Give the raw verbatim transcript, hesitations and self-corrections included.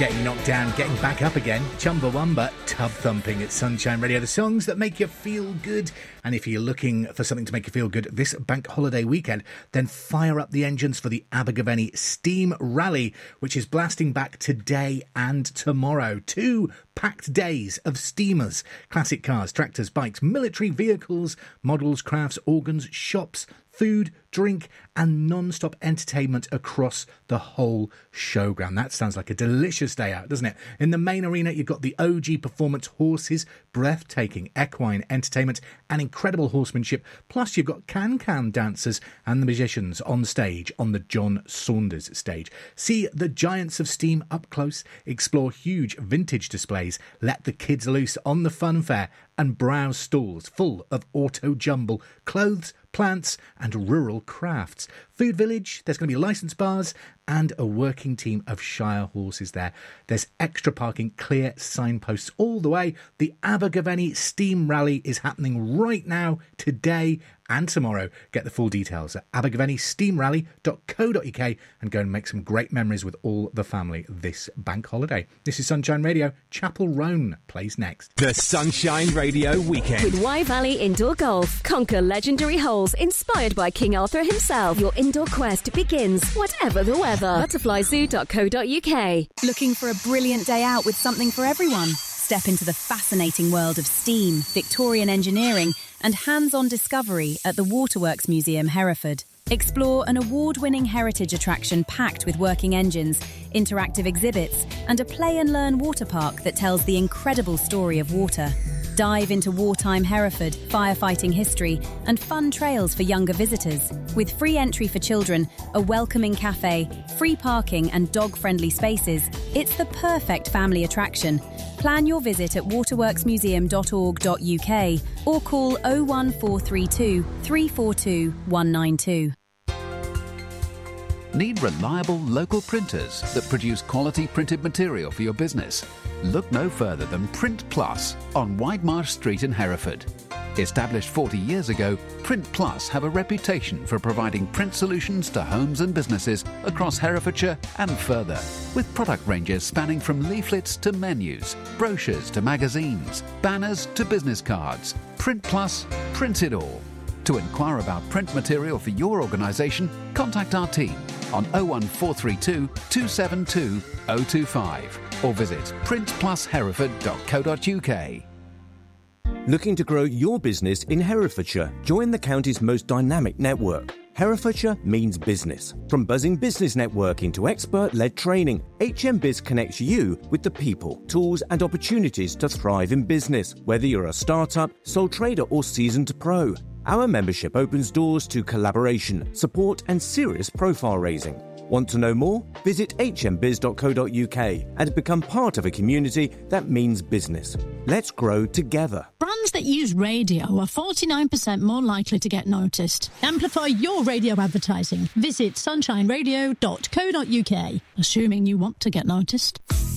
Getting knocked down, getting back up again. Chumbawamba, tub thumping at Sunshine Radio. The songs that make you feel good. And if you're looking for something to make you feel good this bank holiday weekend, then fire up the engines for the Abergavenny Steam Rally, which is blasting back today and tomorrow. Two packed days of steamers, classic cars, tractors, bikes, military vehicles, models, crafts, organs, shops, food, drink and non-stop entertainment across the whole showground. That sounds like a delicious day out, doesn't it? In the main arena, you've got the O G Performance horses, breathtaking equine entertainment and incredible horsemanship. Plus, you've got can-can dancers and the musicians on stage on the John Saunders stage. See the giants of steam up close, explore huge vintage displays, let the kids loose on the fun fair and browse stalls full of auto jumble, clothes, plants and rural crafts. Food Village, there's going to be licensed bars and a working team of Shire horses there. There's extra parking, clear signposts all the way. The Abergavenny Steam Rally is happening right now, today and tomorrow. Get the full details at abergavenny steam rally dot co dot uk and go and make some great memories with all the family this bank holiday. This is Sunshine Radio. Chapel Roan plays next. The Sunshine Radio Weekend. With Y Valley Indoor Golf. Conquer legendary holes inspired by King Arthur himself. Your indoor quest begins, whatever the weather. butterfly zoo dot co dot uk. Looking for a brilliant day out with something for everyone? Step into the fascinating world of steam, Victorian engineering and hands-on discovery at the Waterworks Museum, Hereford. Explore an award-winning heritage attraction packed with working engines, interactive exhibits and a play and learn water park that tells the incredible story of water. Dive into wartime Hereford, firefighting history and fun trails for younger visitors. With free entry for children, a welcoming cafe, free parking and dog-friendly spaces, it's the perfect family attraction. Plan your visit at waterworks museum dot org dot uk or call oh one four three two, three four two, one nine two. Need reliable local printers that produce quality printed material for your business? Look no further than Print Plus on Widemarsh Street in Hereford. Established forty years ago, Print Plus have a reputation for providing print solutions to homes and businesses across Herefordshire and further, with product ranges spanning from leaflets to menus, brochures to magazines, banners to business cards. Print Plus, print it all. To inquire about print material for your organisation, contact our team on oh one four three two, two seven two, oh two five or visit print plus hereford dot co dot uk. Looking to grow your business in Herefordshire? Join the county's most dynamic network. Herefordshire means business. From buzzing business networking to expert-led training, H M Biz connects you with the people, tools and opportunities to thrive in business, whether you're a startup, sole trader or seasoned pro. Our membership opens doors to collaboration, support and serious profile raising. Want to know more? Visit h m biz dot co dot uk and become part of a community that means business. Let's grow together. Brands that use radio are forty-nine percent more likely to get noticed. Amplify your radio advertising. Visit sunshine radio dot co dot uk, assuming you want to get noticed.